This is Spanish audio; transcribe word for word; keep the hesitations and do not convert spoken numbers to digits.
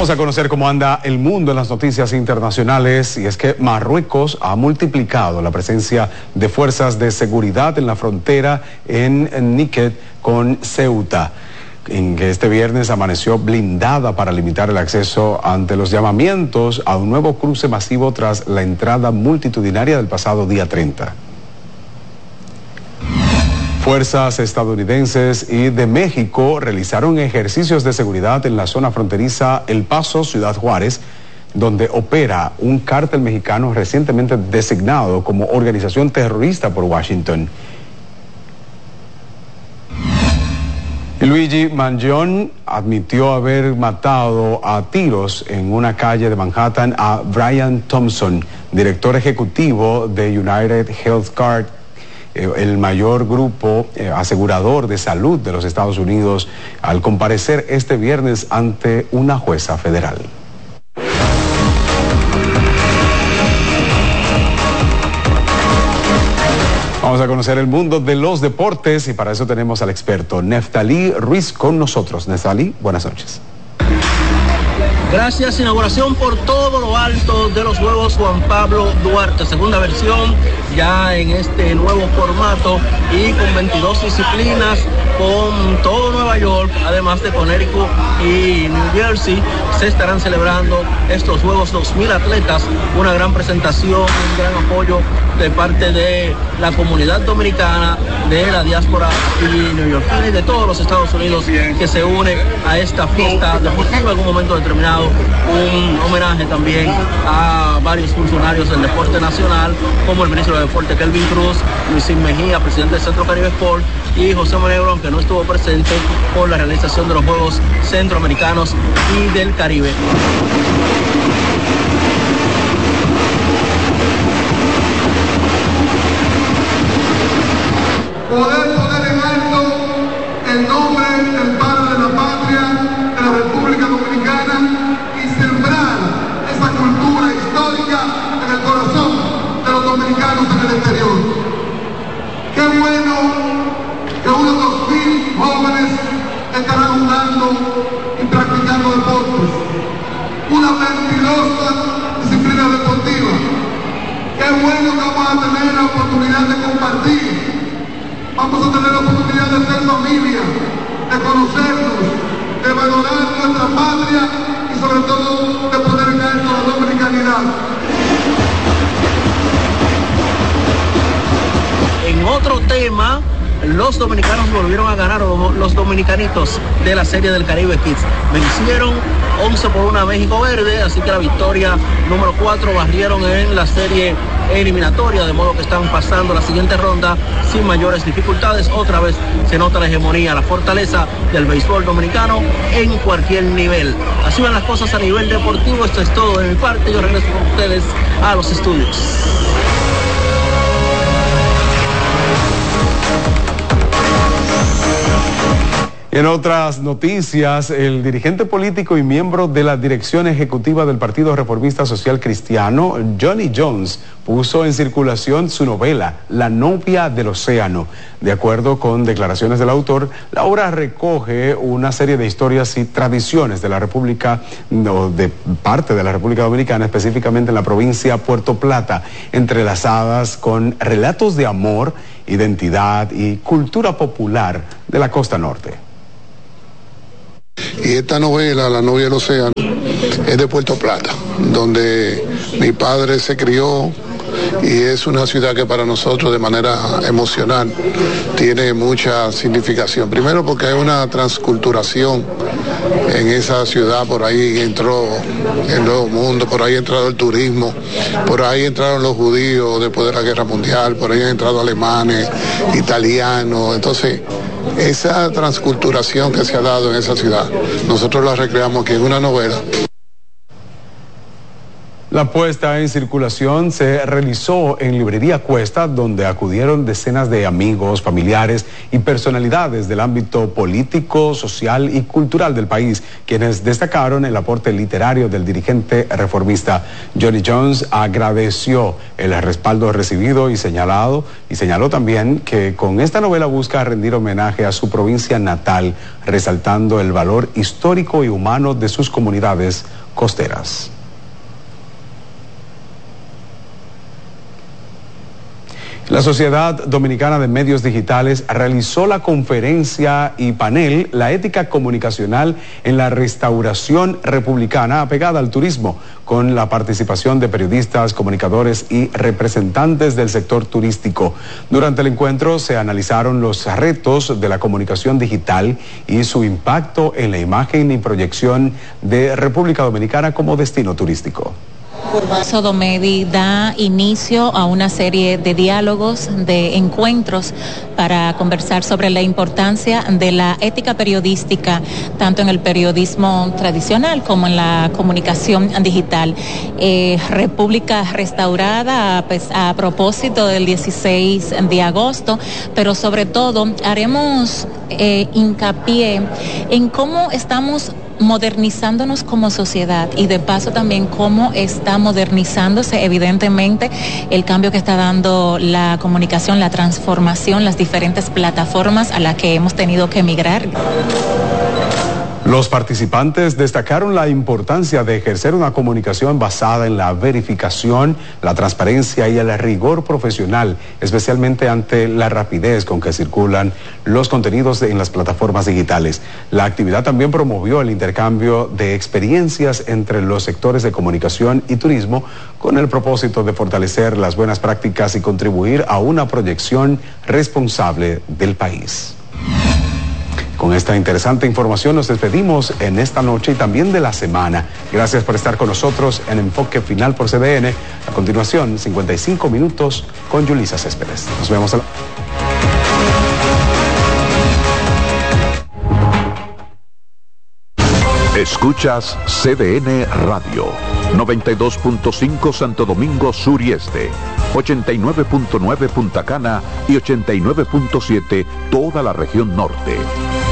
Vamos a conocer cómo anda el mundo en las noticias internacionales, y es que Marruecos ha multiplicado la presencia de fuerzas de seguridad en la frontera en Níquet con Ceuta, en que este viernes amaneció blindada para limitar el acceso ante los llamamientos a un nuevo cruce masivo tras la entrada multitudinaria del pasado día treinta. Fuerzas estadounidenses y de México realizaron ejercicios de seguridad en la zona fronteriza El Paso, Ciudad Juárez, donde opera un cártel mexicano recientemente designado como organización terrorista por Washington. Luigi Mangione admitió haber matado a tiros en una calle de Manhattan a Brian Thompson, director ejecutivo de United Health Card, el mayor grupo eh, asegurador de salud de los Estados Unidos, al comparecer este viernes ante una jueza federal. Vamos a conocer el mundo de los deportes y para eso tenemos al experto Neftalí Ruiz con nosotros. Neftalí, buenas noches. Gracias. Inauguración por todo lo alto de los Juegos Juan Pablo Duarte, segunda versión ya en este nuevo formato y con veintidós disciplinas, con todo Nueva York, además de Connecticut y New Jersey, se estarán celebrando estos Juegos. Dos mil atletas, una gran presentación, un gran apoyo de parte de la comunidad dominicana, de la diáspora y neoyorquina y de todos los Estados Unidos que se une a esta fiesta deportiva en algún momento determinado. Un homenaje también a varios funcionarios del deporte nacional, como el ministro de Deporte Kelvin Cruz, Luisín Mejía, presidente del Centro Caribe Sport, y José Monegro, aunque no estuvo presente, por la realización de los Juegos Centroamericanos y del Caribe. Poder poner en alto el nombre del padre de la patria, de la República Dominicana, y sembrar esa cultura histórica en el corazón de los dominicanos en el exterior. Qué bueno que unos dos mil jóvenes estarán jugando y practicando deportes, una mentirosa disciplina deportiva. Qué bueno que vamos a tener la oportunidad de compartir. Vamos a tener la oportunidad de ser familia, de conocernos, de valorar nuestra patria y sobre todo de poner en alto la dominicanidad. En otro tema, los dominicanos volvieron a ganar, los dominicanitos de la Serie del Caribe Kids vencieron once por uno a México Verde, así que la victoria número cuatro barrieron en la serie eliminatoria, de modo que están pasando la siguiente ronda sin mayores dificultades. Otra vez se nota la hegemonía, la fortaleza del béisbol dominicano en cualquier nivel. Así van las cosas a nivel deportivo. Esto es todo de mi parte. Yo regreso con ustedes a los estudios. En otras noticias, el dirigente político y miembro de la dirección ejecutiva del Partido Reformista Social Cristiano, Johnny Jones, puso en circulación su novela, La novia del océano. De acuerdo con declaraciones del autor, la obra recoge una serie de historias y tradiciones de la República, o de parte de la República Dominicana, específicamente en la provincia Puerto Plata, entrelazadas con relatos de amor, identidad y cultura popular de la costa norte. Y esta novela, La novia del océano, es de Puerto Plata, donde mi padre se crió, y es una ciudad que para nosotros de manera emocional tiene mucha significación. Primero porque hay una transculturación en esa ciudad, por ahí entró el Nuevo Mundo, por ahí ha entrado el turismo, por ahí entraron los judíos después de la Guerra Mundial, por ahí han entrado alemanes, italianos. Entonces, esa transculturación que se ha dado en esa ciudad, nosotros la recreamos aquí en una novela. La puesta en circulación se realizó en Librería Cuesta, donde acudieron decenas de amigos, familiares y personalidades del ámbito político, social y cultural del país, quienes destacaron el aporte literario del dirigente reformista. Johnny Jones agradeció el respaldo recibido y señalado, y señaló también que con esta novela busca rendir homenaje a su provincia natal, resaltando el valor histórico y humano de sus comunidades costeras. La Sociedad Dominicana de Medios Digitales realizó la conferencia y panel La ética comunicacional en la restauración republicana apegada al turismo, con la participación de periodistas, comunicadores y representantes del sector turístico. Durante el encuentro se analizaron los retos de la comunicación digital y su impacto en la imagen y proyección de República Dominicana como destino turístico. Sodomedi da inicio a una serie de diálogos, de encuentros para conversar sobre la importancia de la ética periodística, tanto en el periodismo tradicional como en la comunicación digital. Eh, República Restaurada, pues, a propósito del dieciséis de agosto, pero sobre todo haremos eh, hincapié en cómo estamos modernizándonos como sociedad y de paso también cómo está modernizándose evidentemente el cambio que está dando la comunicación, la transformación, las diferentes plataformas a las que hemos tenido que migrar. Los participantes destacaron la importancia de ejercer una comunicación basada en la verificación, la transparencia y el rigor profesional, especialmente ante la rapidez con que circulan los contenidos en las plataformas digitales. La actividad también promovió el intercambio de experiencias entre los sectores de comunicación y turismo con el propósito de fortalecer las buenas prácticas y contribuir a una proyección responsable del país. Con esta interesante información nos despedimos en esta noche y también de la semana. Gracias por estar con nosotros en Enfoque Final por C D N. A continuación, cincuenta y cinco minutos con Yulisa Céspedes. Nos vemos a la... Escuchas C D N Radio, noventa y dos punto cinco Santo Domingo Sur y Este, ochenta y nueve punto nueve Punta Cana y ochenta y nueve punto siete toda la región norte.